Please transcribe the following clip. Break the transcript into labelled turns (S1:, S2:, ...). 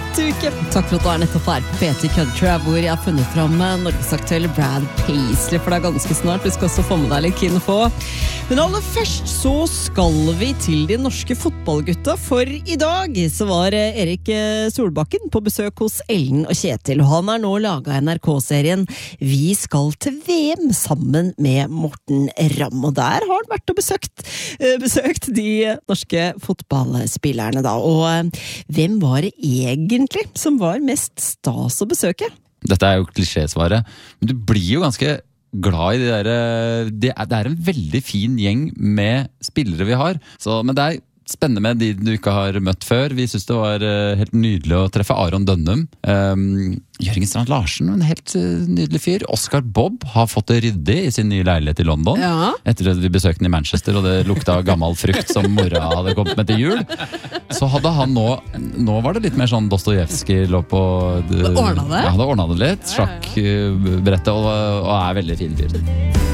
S1: uke. Takk for at du nettopp her på PT Country, hvor jeg har funnet fram norgesaktuelle Brad Paisley, for det ganske snart. Du skal også få med deg litt kinefå. Men aller først så skal vi til de norske fotballgutta, for i dag så var Erik Solbakken på besøk hos Ellen og Kjetil, og han nå laget NRK-serien Vi skal til VM sammen med Morten Ramm, og der har han vært og besøkt de norske fotballspillerne da, og hvem var det egentlig som var mest stas å besøke?
S2: Dette jo klisjésvaret, men du blir jo ganske glad i de der. Det en veldig fin gjeng med spillere vi har, men det spennende med de du ikke har møtt før. Vi synes det var helt nydelig å treffe Aron Dønnum. Jørgen Strand Larsen, en helt nydelig fyr. Oscar Bob har fått det ryddig i sin nye leilighet i London. Ja. Etter at vi besøkte den i Manchester, og det lukta gammel frukt som mora hadde kommet med til jul. Så hadde han nå var det litt mer sånn Dostojevskij lå på...
S1: Ordnet det?
S2: Ja, hadde ordnet det litt. Sjakkbrettet, og veldig fin fyr.